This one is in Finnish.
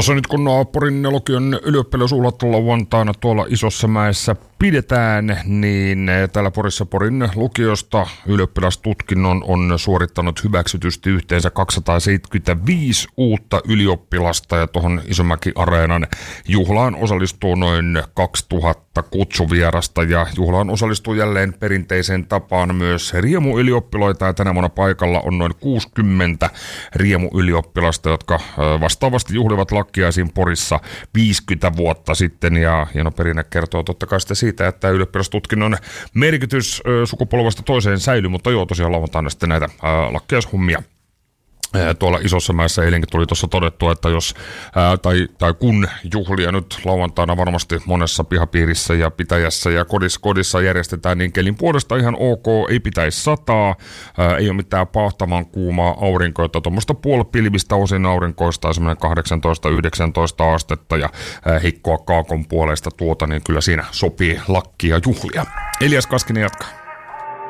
Tuossa nyt kun Porin lukion ylioppilasjuhlat lauantaina tuolla Isossa-mäessä pidetään, niin täällä Porissa Porin lukiosta ylioppilastutkinnon on suorittanut hyväksytysti yhteensä 275 uutta ylioppilasta ja tuohon Isomäki-areenan juhlaan osallistuu noin 2000 kutsuvierasta ja juhlaan osallistuu jälleen perinteiseen tapaan myös riemuylioppiloita ja tänä vuonna paikalla on noin 60 riemuylioppilasta, jotka vastaavasti juhlivat lakkiaisiin Porissa 50 vuotta sitten ja hieno perinne kertoo totta kai sitä siitä, että ylioppilastutkinnon merkitys sukupolvesta toiseen säilyy, mutta joo, tosiaan lauantaina sitten näitä lakkiaishommia. Tuolla Isossa-mäessä eilenkin tuli tuossa todettua, että jos tai kun juhlia nyt lauantaina varmasti monessa pihapiirissä ja pitäjässä ja kodissa järjestetään, niin kelin puolesta ihan ok, ei pitäisi sataa, ei ole mitään pahtavan kuumaa aurinkoa, että tuommoista puolipilvistä osin aurinkoista on semmoinen 18-19 astetta ja hikkoa kaakon puolesta niin kyllä siinä sopii lakkia juhlia. Elias Kaskinen jatkaa.